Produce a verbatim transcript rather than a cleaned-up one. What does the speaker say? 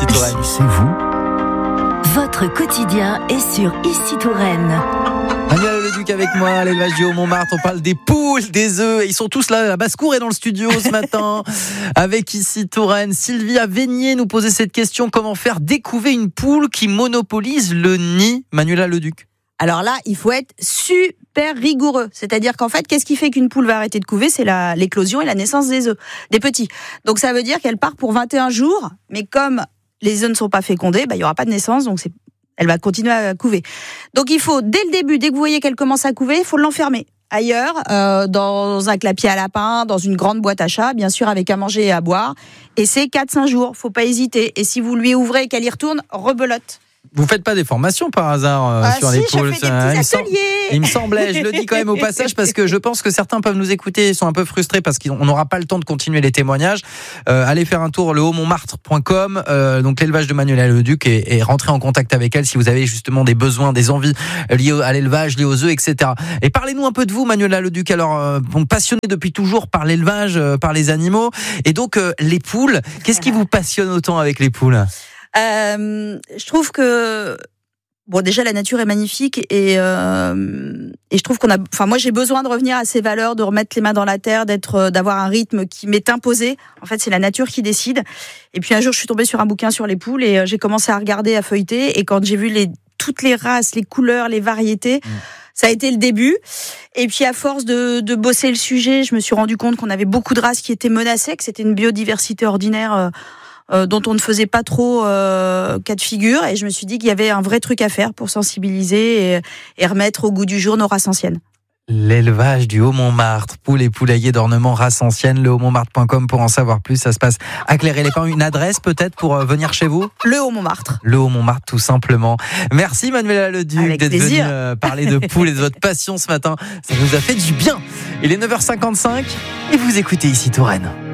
Touraine. C'est vous. Votre quotidien est sur Ici Touraine. Manuela Leduc avec moi à l'élevage du Haut-Montmartre. On parle des poules, des œufs. Ils sont tous là. La basse-cour est dans le studio ce matin. Avec Ici Touraine. Sylvia Vénier nous posait cette question. Comment faire découver une poule qui monopolise le nid? Manuela Leduc. Alors là, il faut être super rigoureux. C'est-à-dire qu'en fait, qu'est-ce qui fait qu'une poule va arrêter de couver? C'est la, l'éclosion et la naissance des œufs, des petits. Donc ça veut dire qu'elle part pour vingt et un jours. Mais comme les œufs ne sont pas fécondés, bah, il n'y aura pas de naissance. Donc c'est elle va continuer à couver. Donc il faut, dès le début, dès que vous voyez qu'elle commence à couver, il faut l'enfermer ailleurs, euh, dans un clapier à lapin, dans une grande boîte à chat, bien sûr avec à manger et à boire. Et c'est quatre à cinq jours, faut pas hésiter. Et si vous lui ouvrez et qu'elle y retourne, rebelote. Vous faites pas des formations par hasard euh, ah sur si, les poules? Je fais des petits il, me ateliers. sem- il me semblait, je le dis quand même au passage parce que je pense que certains peuvent nous écouter et sont un peu frustrés parce qu'on n'aura pas le temps de continuer les témoignages. Euh, allez faire un tour le haut montmartre point com, euh, donc l'élevage de Manuela Leduc, et, et rentrez en contact avec elle si vous avez justement des besoins, des envies liées à l'élevage, liées aux œufs, et cetera. Et parlez-nous un peu de vous, Manuela Leduc. Alors, euh, bon, passionnée depuis toujours par l'élevage, euh, par les animaux, et donc euh, les poules. Qu'est-ce qui vous passionne autant avec les poules? euh, Je trouve que Bon, déjà la nature est magnifique et euh, et je trouve qu'on a, enfin moi j'ai besoin de revenir à ces valeurs, de remettre les mains dans la terre, d'être, d'avoir un rythme qui m'est imposé. En fait, c'est la nature qui décide. Et puis un jour, je suis tombée sur un bouquin sur les poules et j'ai commencé à regarder, à feuilleter. Et quand j'ai vu les toutes les races, les couleurs, les variétés, mmh. ça a été le début. Et puis à force de, de bosser le sujet, je me suis rendu compte qu'on avait beaucoup de races qui étaient menacées, que c'était une biodiversité ordinaire. Euh, Euh, dont on ne faisait pas trop euh, cas de figure, et je me suis dit qu'il y avait un vrai truc à faire pour sensibiliser et, et remettre au goût du jour nos races anciennes. L'élevage du Haut-Montmartre, poules et poulaillers d'ornement race ancienne, le haut montmartre point com pour en savoir plus. Ça se passe à Clairet-les-Pins. Une adresse peut-être pour euh, venir chez vous? Le Haut-Montmartre. Le Haut-Montmartre tout simplement. Merci Manuela Leduc Avec d'être plaisir. venue euh, parler de poules et de votre passion ce matin. Ça nous a fait du bien. Il est neuf heures cinquante-cinq et vous écoutez Ici Touraine.